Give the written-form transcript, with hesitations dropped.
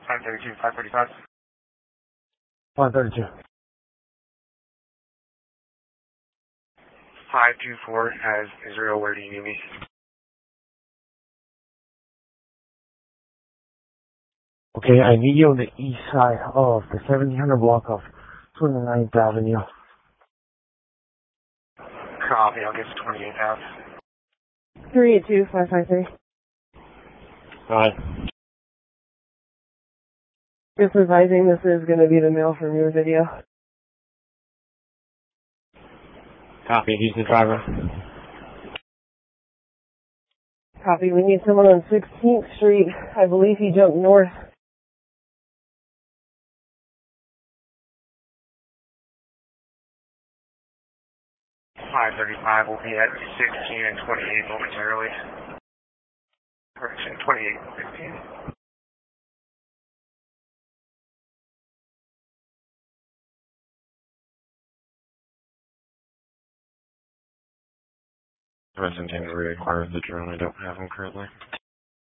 532, 535. 532. 524 has Israel. Where do you need me? Okay, I need you on the east side of the 1700 block of 29th Avenue. Copy, I'll get to 28th Ave. 382, 553. Hi. Just advising this is going to be the mail from your video. Copy, he's the driver. Copy, we need someone on 16th Street. I believe he jumped north. 535 will be at 16 and 28 momentarily. Correction, 28 and 15. Resident requires the drone. I don't have them currently.